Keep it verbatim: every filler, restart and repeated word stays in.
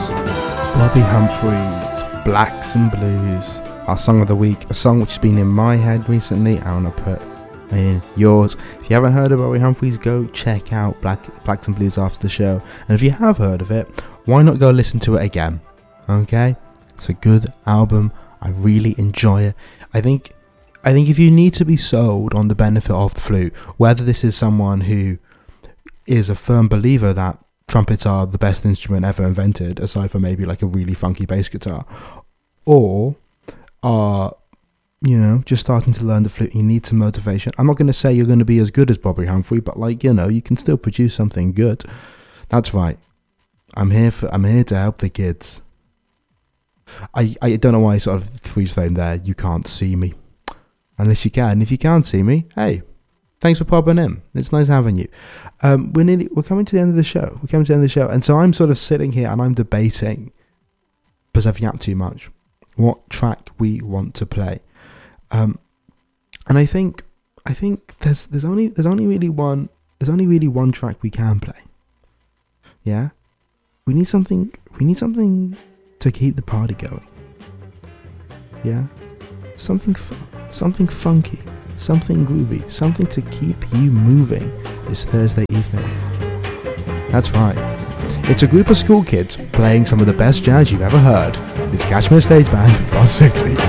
was Bobby Humphries, Blacks and Blues, our song of the week, a song which has been in my head recently. I want to put in yours. If you haven't heard of Bobby Humphries, go check out Black, Blacks and Blues after the show. And if you have heard of it, why not go listen to it again? Okay? It's a good album. I really enjoy it. I think I think if you need to be sold on the benefit of the flute, whether this is someone who is a firm believer that trumpets are the best instrument ever invented, aside from maybe like a really funky bass guitar, or are, you know, just starting to learn the flute, you need some motivation. I'm not going to say you're going to be as good as Bobby Humphrey, but like, you know, you can still produce something good. That's right. I'm here for. I'm here to help the kids. I, I don't know why I sort of freeze frame there. You can't see me. Unless you can. If you can't see me, hey, thanks for popping in. It's nice having you. Um, we're nearly, we're coming to the end of the show. We're coming to the end of the show. And so I'm sort of sitting here and I'm debating, because I've yapped too much, what track we want to play. Um, and I think I think there's there's only there's only really one there's only really one track we can play. Yeah? We need something we need something to keep the party going. Yeah? Something fun, something funky, something groovy, something to keep you moving this Thursday evening. That's right. It's a group of school kids playing some of the best jazz you've ever heard. It's Kashmir Stage Band, Boss City.